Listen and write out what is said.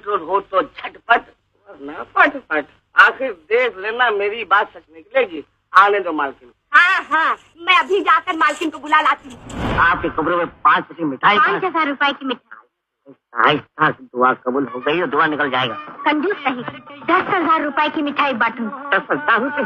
Control हो तो झटपट, वरना फटफट। आखिर देख लेना मेरी बात सच निकलेगी। आने दो मालकिन। हाँ हाँ, मैं अभी जाकर मालकिन को बुला लाती हूँ। आपके कब्रों में 5 पैसे मिठाई, 5,000 रुपए की मिठाई। दुआ कबूल हो गई और दुआ निकल जाएगा। कंजूस नहीं, 10,000 रुपए की मिठाई बांटू। 10,000 रुपए?